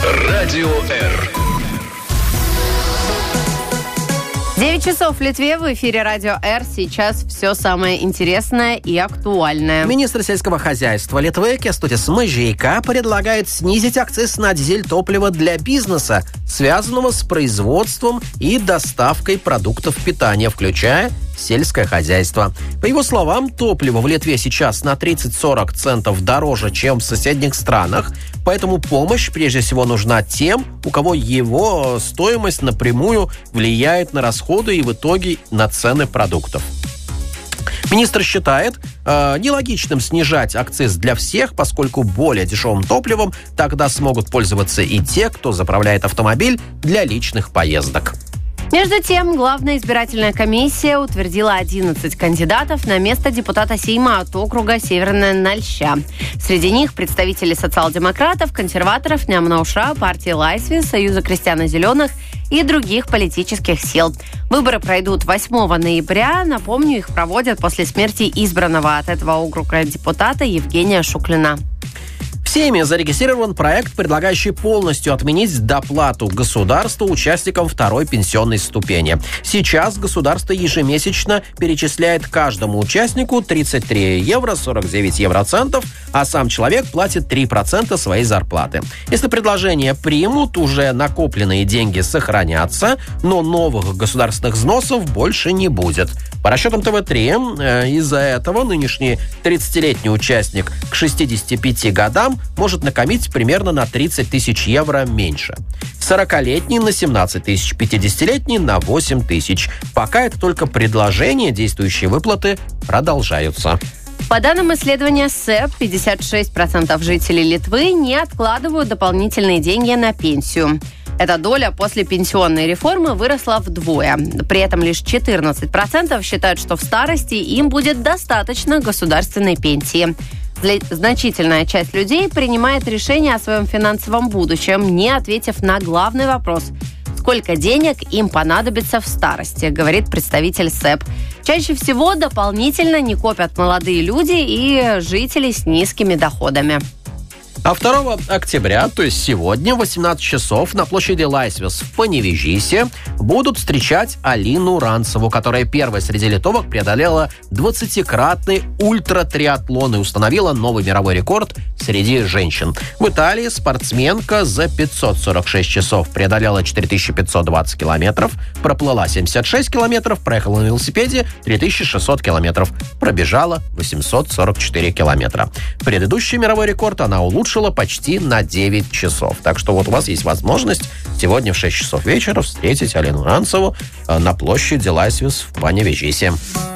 Радио Р. 9 часов в Литве, в эфире Радио Р. Сейчас все самое интересное и актуальное. Министр сельского хозяйства Литвы Кестутис Мажейка предлагает снизить акциз на дизель-топливо для бизнеса, связанного с производством и доставкой продуктов питания, включая сельское хозяйство. По его словам, топливо в Литве сейчас на 30-40 центов дороже, чем в соседних странах, поэтому помощь прежде всего нужна тем, у кого его стоимость напрямую влияет на расходы и в итоге на цены продуктов. Министр считает нелогичным снижать акциз для всех, поскольку более дешевым топливом тогда смогут пользоваться и те, кто заправляет автомобиль для личных поездок. Между тем, Главная избирательная комиссия утвердила 11 кандидатов на место депутата Сейма от округа Северная Нальща. Среди них представители социал-демократов, консерваторов, Немнауша, партии Лайсви, Союза крестьян-зеленых и других политических сил. Выборы пройдут 8 ноября. Напомню, их проводят после смерти избранного от этого округа депутата Евгения Шуклина. В Сейме зарегистрирован проект, предлагающий полностью отменить доплату государству участникам второй пенсионной ступени. Сейчас государство ежемесячно перечисляет каждому участнику 33 евро 49 евроцентов, а сам человек платит 3% своей зарплаты. Если предложение примут, уже накопленные деньги сохранятся, но новых государственных взносов больше не будет. По расчетам ТВ3, из-за этого нынешний 30-летний участник к 65 годам может накопить примерно на 30 тысяч евро меньше. 40-летний на 17 тысяч, 50-летний на 8 тысяч. Пока это только предложение, действующие выплаты продолжаются. По данным исследования СЭП, 56% жителей Литвы не откладывают дополнительные деньги на пенсию. Эта доля после пенсионной реформы выросла вдвое. При этом лишь 14% считают, что в старости им будет достаточно государственной пенсии. Значительная часть людей принимает решение о своем финансовом будущем, не ответив на главный вопрос – сколько денег им понадобится в старости, говорит представитель СЭП. Чаще всего дополнительно не копят молодые люди и жители с низкими доходами. А 2 октября, то есть сегодня, в 18 часов на площади Лайсвис в Паневежисе будут встречать Алину Ранцеву, которая первой среди литовок преодолела 20-кратный ультратриатлон и установила новый мировой рекорд среди женщин. В Италии спортсменка за 546 часов преодолела 4520 километров, проплыла 76 километров, проехала на велосипеде 3600 километров, пробежала 844 километра. Предыдущий мировой рекорд она улучшила почти на 9 часов. Так что вот у вас есть возможность сегодня в 6 часов вечера встретить Алину Ранцеву на площади Лайсвис в Паневежисе.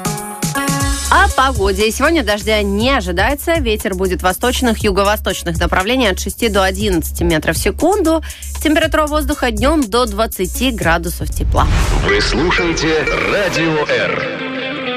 О погоде. Сегодня дождя не ожидается. Ветер будет восточных, юго-восточных направлений от 6 до 11 метров в секунду. Температура воздуха днем до 20 градусов тепла. Вы слушаете Радио Р.